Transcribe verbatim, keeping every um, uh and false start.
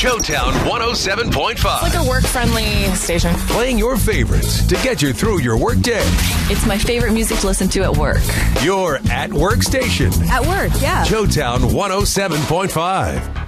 Showtown one oh seven point five. It's like a work-friendly station. Playing your favorites to get you through your workday. It's my favorite music to listen to at work. Your at-work station. At work, yeah. Showtown one oh seven point five.